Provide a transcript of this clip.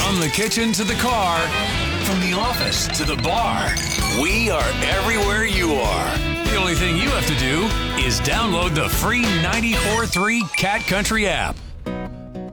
From the kitchen to the car, from the office to the bar, we are everywhere you are. The only thing you have to do is download the free 94.3 Cat Country app.